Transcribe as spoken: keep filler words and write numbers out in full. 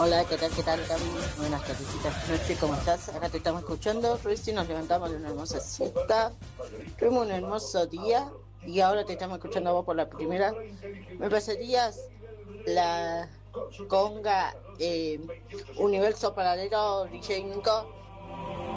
Hola, ¿qué tal? ¿Qué tal, Cami? Buenas tardecitas, noches, ¿cómo estás? Acá te estamos escuchando. Recién nos levantamos de una hermosa siesta. Tuvimos un hermoso día y ahora te estamos escuchando a vos por la primera. ¿Me pasarías la conga eh, Universo Paralelo D J Nico?